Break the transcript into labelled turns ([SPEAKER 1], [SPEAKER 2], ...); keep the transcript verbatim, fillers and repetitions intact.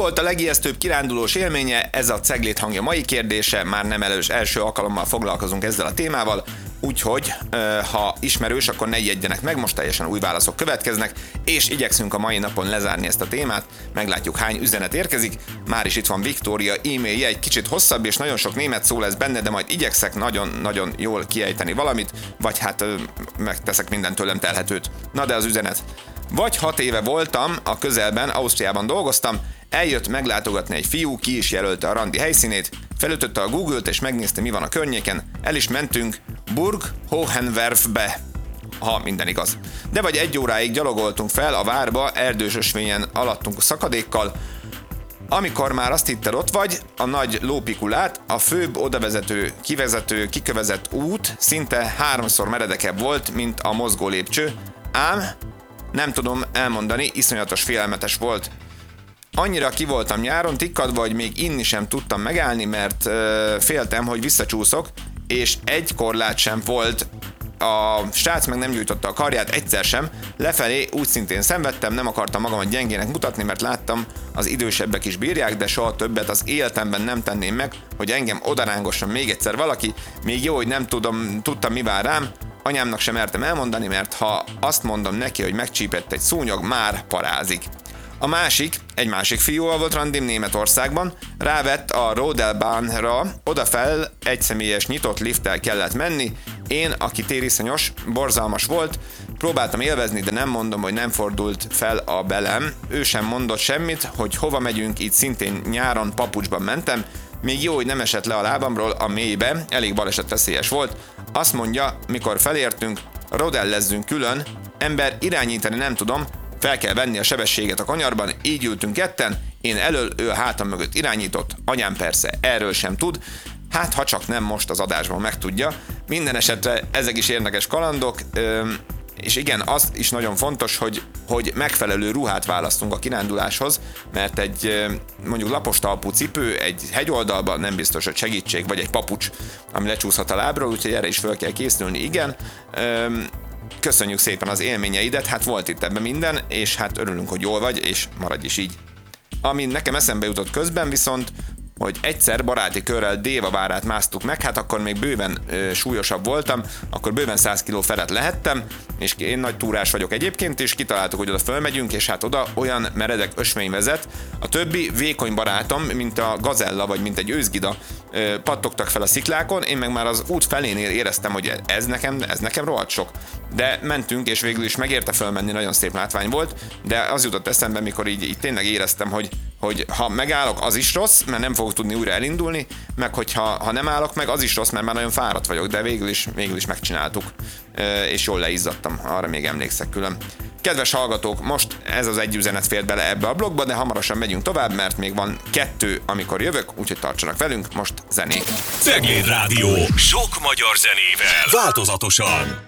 [SPEAKER 1] volt a legijesztőbb kirándulós élménye? Ez a Ceglét hangja mai kérdése, már nem elős első alkalommal foglalkozunk ezzel a témával, úgyhogy ha ismerős, akkor ne ijedjenek meg, most teljesen új válaszok következnek, és igyekszünk a mai napon lezárni ezt a témát, meglátjuk hány üzenet érkezik. Már is itt van Viktória e-mailje, egy kicsit hosszabb és nagyon sok német szó lesz benne, de majd igyekszek nagyon-nagyon jól kiejteni valamit, vagy hát megteszek minden tőlem telhetőt. Na de az üzenet. Vagy hat éve voltam a közelben, Ausztriában dolgoztam, eljött meglátogatni egy fiú, ki is jelölte a randi helyszínét, felütötte a Google-t és megnézte, mi van a környéken, el is mentünk Burg Hohenwerfbe, ha minden igaz. De vagy egy óráig gyalogoltunk fel a várba, erdős ösvényen alattunk a szakadékkal, amikor már azt hitted ott vagy, a nagy lópikulát, a főbb odavezető, kivezető, kikövezett út szinte háromszor meredekebb volt, mint a mozgó lépcső, ám nem tudom elmondani, iszonyatos félelmetes volt. Annyira ki voltam nyáron tikkadva, hogy még inni sem tudtam megállni, mert euh, féltem, hogy visszacsúszok, és egy korlát sem volt. A srác meg nem gyújtotta a karját, egyszer sem. Lefelé úgy szintén szenvedtem, nem akartam magamat gyengének mutatni, mert láttam, az idősebbek is bírják, de soha többet az életemben nem tenném meg, hogy engem odarángosson még egyszer valaki. Még jó, hogy nem tudom, tudtam, mi vár rám. Anyámnak sem mertem elmondani, mert ha azt mondom neki, hogy megcsípett egy szúnyog, már parázik. A másik, egy másik fiúval volt randim Németországban, rávett a Rodelbahnra, odafel egyszemélyes nyitott lifttel kellett menni, én, aki tériszonyos, borzalmas volt, próbáltam élvezni, de nem mondom, hogy nem fordult fel a belem, ő sem mondott semmit, hogy hova megyünk, így szintén nyáron papucsban mentem, még jó, hogy nem esett le a lábamról a mélybe, elég balesetveszélyes volt, azt mondja, mikor felértünk, rodellezzünk külön, ember, irányítani nem tudom, fel kell venni a sebességet a kanyarban, így ültünk ketten, én elől, ő a hátam mögött irányított, anyám persze erről sem tud, hát ha csak nem most az adásban megtudja. Minden esetre ezek is érdekes kalandok, és igen, az is nagyon fontos, hogy, hogy megfelelő ruhát választunk a kiránduláshoz, mert egy mondjuk lapos talpú cipő egy hegyoldalban nem biztos, hogy segítség, vagy egy papucs, ami lecsúszhat a lábról, úgyhogy erre is fel kell készülni, igen. Köszönjük szépen az élményeidet, hát volt itt ebben minden, és hát örülünk, hogy jól vagy, és maradj is így. Ami nekem eszembe jutott közben viszont, hogy egyszer baráti körrel Déva várát másztuk meg, hát akkor még bőven ö, súlyosabb voltam, akkor bőven száz kiló felett lehettem, és én nagy túrás vagyok egyébként, és kitaláltuk, hogy oda fölmegyünk, és hát oda olyan meredek ösvény vezet. A többi vékony barátom, mint a gazella, vagy mint egy őzgida, ö, pattogtak fel a sziklákon, én meg már az út felénél éreztem, hogy ez nekem, ez nekem rohadt sok. De mentünk, és végül is megérte fölmenni, nagyon szép látvány volt, de az jutott eszembe, mikor így, így tényleg éreztem, hogy hogy ha megállok, az is rossz, mert nem fogok tudni újra elindulni, meg hogyha ha nem állok meg, az is rossz, mert már nagyon fáradt vagyok, de végül is, végül is megcsináltuk, és jól leizzadtam, arra még emlékszek külön. Kedves hallgatók, most ez az egy üzenet fért bele ebbe a blogba, de hamarosan megyünk tovább, mert még van kettő, amikor jövök, úgyhogy tartsanak velünk, most zenék.
[SPEAKER 2] Cegléd Rádió, sok magyar zenével, változatosan.